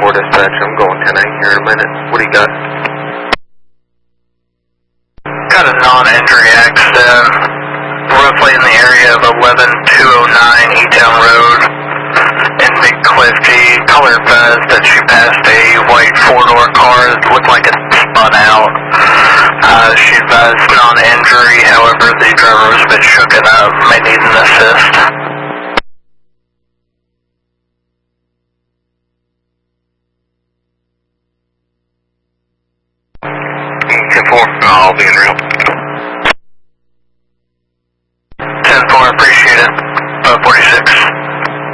4 dispatch. I'm going 10-8 here in a minute. What do you got? Got a non-injury accident, roughly in the area of 11209 E-Town Road in Big Cliff. She color advised that she passed a white 4-door car. It looked like it spun out. She advised non-injury, however, the driver was a bit shooken up, may need an assist. I'll be in real.